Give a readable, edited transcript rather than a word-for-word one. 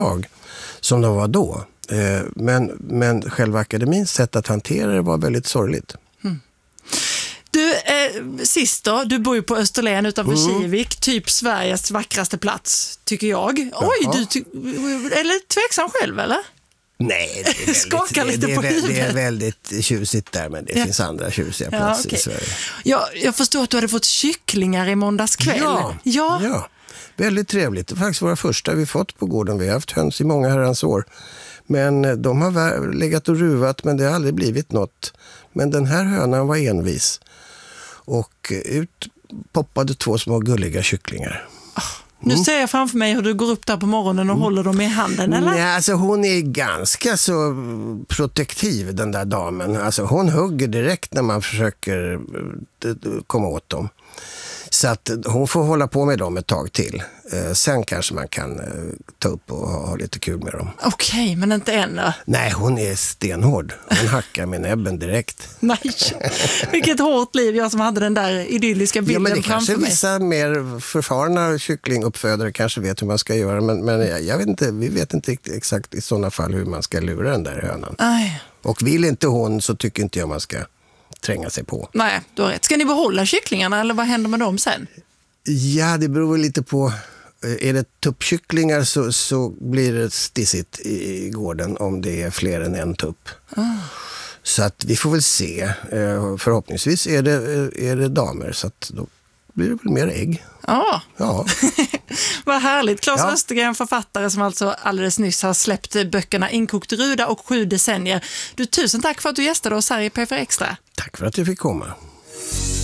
som de var då. Men själva akademins sätt att hantera det var väldigt sorgligt. Du, sist då, du bor ju på Österlen utanför Kivik, typ Sveriges vackraste plats, tycker jag. Jaha. Oj, är lite tveksam själv, eller? Nej, Skakar lite på huvudet. Det är väldigt tjusigt där, men det finns andra tjusiga platser i Sverige. Jag förstår att du hade fått kycklingar i måndags kväll. Ja, väldigt trevligt. Det är faktiskt våra första vi fått på gården. Vi har haft höns i många herrans år. Men de har legat och ruvat, men det har aldrig blivit något. Men den här hönan var envis. Och ut poppade 2 små gulliga kycklingar. Nu ser jag framför mig hur du går upp där på morgonen och håller dem i handen, eller? Nej, alltså hon är ganska så protektiv, den där damen. Alltså hon hugger direkt när man försöker komma åt dem. Så att hon får hålla på med dem ett tag till. Sen kanske man kan ta upp och ha lite kul med dem. Okej, men inte än då? Nej, hon är stenhård. Hon hackar med näbben direkt. Nej, vilket hårt liv, jag som hade den där idylliska bilden framför mig. Ja, men det kanske vissa mer förfarna kycklinguppfödare kanske vet hur man ska göra. Men jag vet inte, vi vet inte exakt i sådana fall hur man ska lura den där hönan. Aj. Och vill inte hon så tycker inte jag man ska tränga sig på. Nej, du har rätt. Ska ni behålla kycklingarna eller vad händer med dem sen? Ja, det beror väl lite på. Är det tuppkycklingar så blir det stissigt i gården om det är fler än en tupp. Så att vi får väl se. Förhoppningsvis är det damer, så att då blir det väl mer ägg. Ja. Vad härligt. Claes Östergren, författare som alltså alldeles nyss har släppt böckerna Inkokt ruda och 7 decennier. Du, tusen tack för att du gästade oss här i P4 Extra. Tack för att jag fick komma.